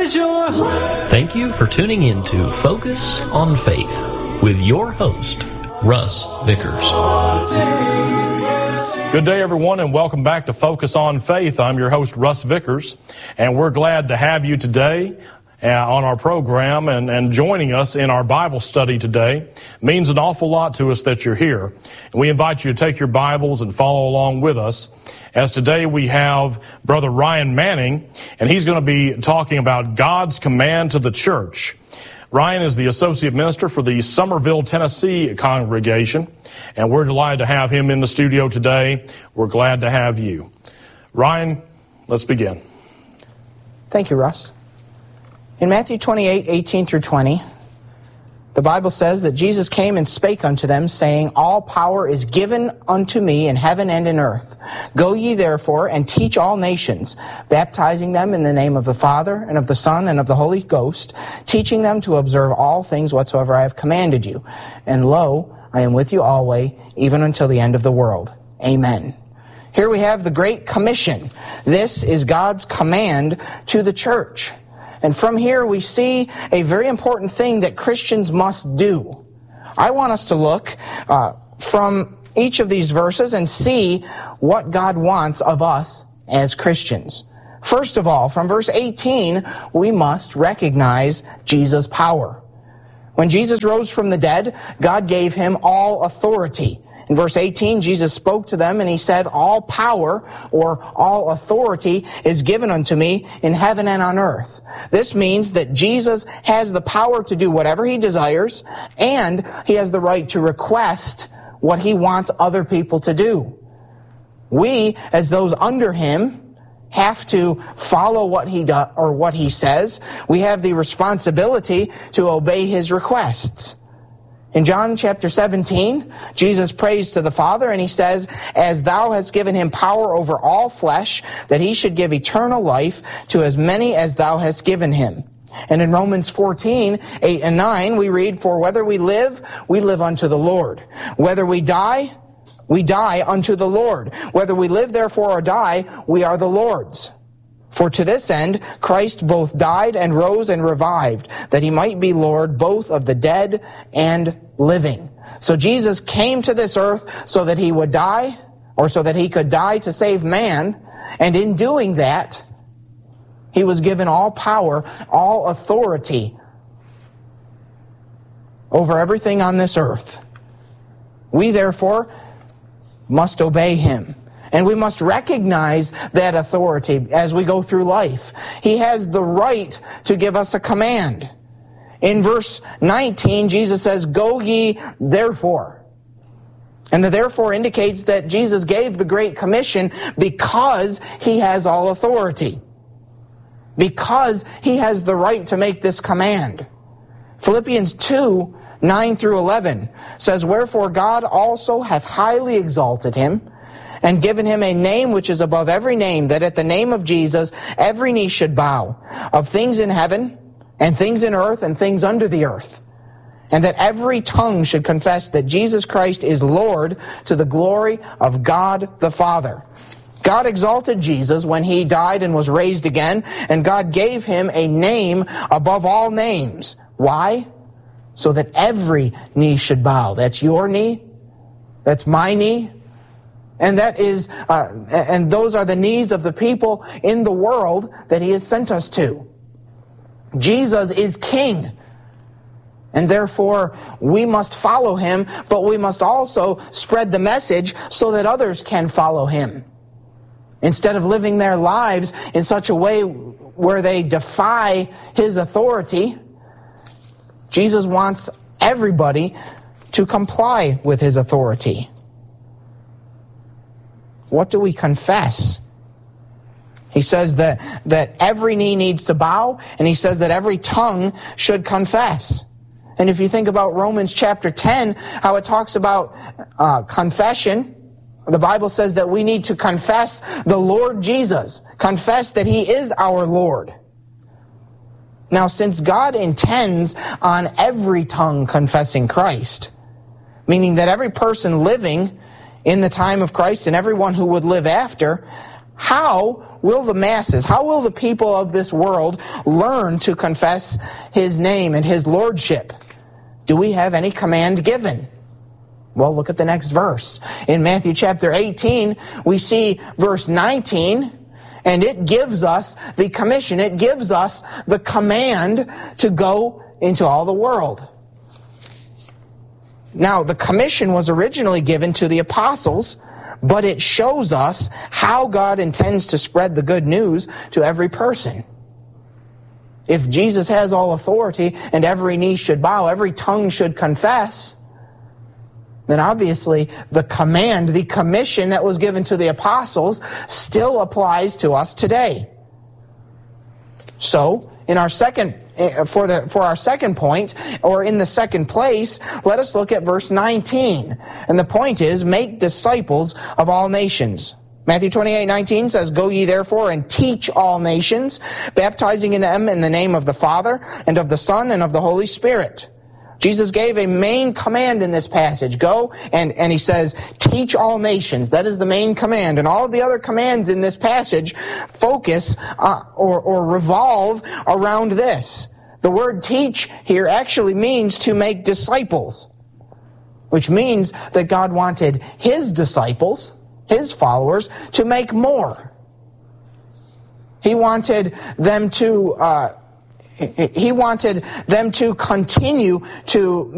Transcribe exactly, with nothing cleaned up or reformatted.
is your home. Thank you for tuning in to Focus on Faith with your host, Russ Vickers. Good day, everyone, and welcome back to Focus on Faith. I'm your host, Russ Vickers, and we're glad to have you today uh, on our program and, and joining us in our Bible study today. It means an awful lot to us that you're here. And we invite you to take your Bibles and follow along with us, as today we have Brother Ryan Manning, and he's going to be talking about God's command to the church. Ryan is the associate minister for the Summerville, Tennessee congregation, and we're delighted to have him in the studio today. We're glad to have you. Ryan, let's begin. Thank you, Russ. In Matthew twenty-eight, eighteen through twenty, the Bible says that Jesus came and spake unto them, saying, All power is given unto me in heaven and in earth. Go ye therefore and teach all nations, baptizing them in the name of the Father, and of the Son, and of the Holy Ghost, teaching them to observe all things whatsoever I have commanded you. And lo, I am with you always, even until the end of the world. Amen. Here we have the Great Commission. This is God's command to the church. And from here we see a very important thing that Christians must do. I want us to look uh, from each of these verses and see what God wants of us as Christians. First of all, from verse eighteen, we must recognize Jesus' power. When Jesus rose from the dead, God gave him all authority. In verse eighteen, Jesus spoke to them and he said, All power or all authority is given unto me in heaven and on earth. This means that Jesus has the power to do whatever he desires, and he has the right to request what he wants other people to do. We, as those under him, have to follow what he does or what he says. We have the responsibility to obey his requests. In John chapter seventeen, Jesus prays to the Father and he says, As thou hast given him power over all flesh, that he should give eternal life to as many as thou hast given him. And in Romans fourteen, eight and nine, we read, For whether we live, we live unto the Lord. Whether we die, we die unto the Lord. Whether we live therefore or die, we are the Lord's. For to this end Christ both died and rose and revived, that he might be Lord both of the dead and living. So Jesus came to this earth so that he would die, or so that he could die to save man, and in doing that, he was given all power, all authority over everything on this earth. We therefore must obey him. And we must recognize that authority as we go through life. He has the right to give us a command. In verse nineteen, Jesus says, Go ye therefore. And the therefore indicates that Jesus gave the Great Commission because he has all authority. Because he has the right to make this command. Philippians two, nine through eleven says, Wherefore God also hath highly exalted him, and given him a name which is above every name, that at the name of Jesus every knee should bow, of things in heaven, and things in earth, and things under the earth, and that every tongue should confess that Jesus Christ is Lord, to the glory of God the Father. God exalted Jesus when he died and was raised again, and God gave him a name above all names. Why? So that every knee should bow. That's your knee. That's my knee. And that is, uh, and those are the needs of the people in the world that he has sent us to. Jesus is King. And therefore, we must follow him, but we must also spread the message so that others can follow him. Instead of living their lives in such a way where they defy his authority, Jesus wants everybody to comply with his authority. What do we confess? He says that, that every knee needs to bow, and he says that every tongue should confess. And if you think about Romans chapter ten, how it talks about uh, confession, the Bible says that we need to confess the Lord Jesus. Confess that he is our Lord. Now, since God intends on every tongue confessing Christ, meaning that every person living in the time of Christ and everyone who would live after, how will the masses, how will the people of this world learn to confess His name and His lordship? Do we have any command given? Well, look at the next verse. In Matthew chapter eighteen, we see verse nineteen, and it gives us the commission. It gives us the command to go into all the world. Now, the commission was originally given to the apostles, but it shows us how God intends to spread the good news to every person. If Jesus has all authority and every knee should bow, every tongue should confess, then obviously the command, the commission that was given to the apostles still applies to us today. So, in our second For the for our second point, or in the second place, let us look at verse nineteen. And the point is, make disciples of all nations. Matthew twenty-eight nineteen says, "Go ye therefore and teach all nations, baptizing in them in the name of the Father, and of the Son, and of the Holy Spirit." Jesus gave a main command in this passage. Go, and, and he says, teach all nations. That is the main command. And all of the other commands in this passage focus uh, or, or revolve around this. The word teach here actually means to make disciples, which means that God wanted His disciples, His followers, to make more. He wanted them to... Uh, He wanted them to continue to